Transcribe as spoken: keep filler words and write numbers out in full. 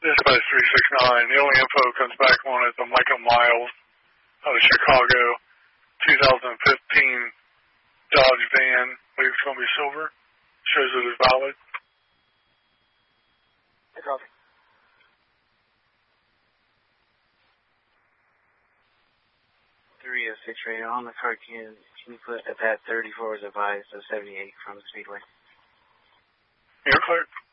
Dispatch three six nine, the only info comes back on is a Michael Miles out of Chicago, two thousand fifteen Dodge van, I believe it's going to be silver. Shows it is valid. Hey, copy. three oh six radio on the car. Can, can you put a pad thirty-four as advised of seventy-eight from the speedway? You're clear.